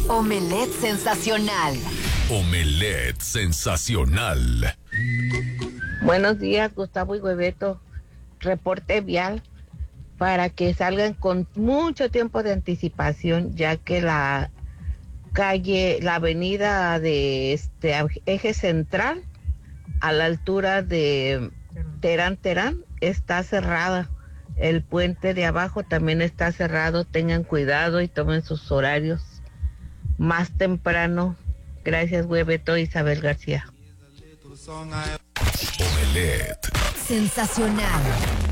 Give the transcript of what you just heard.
Omelette sensacional. Omelette sensacional. Buenos días, Gustavo y Hueveto. Reporte vial para que salgan con mucho tiempo de anticipación, ya que la calle, la avenida de eje central, a la altura de Terán, está cerrada. El puente de abajo también está cerrado. Tengan cuidado y tomen sus horarios más temprano. Gracias, Hueveto. Isabel García. Omelette Sensacional.